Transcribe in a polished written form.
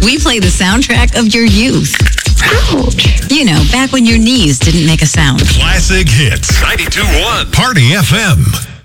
We play the soundtrack of your youth. Ouch. You know, back when your knees didn't make a sound. Classic hits. 92.1 Party FM.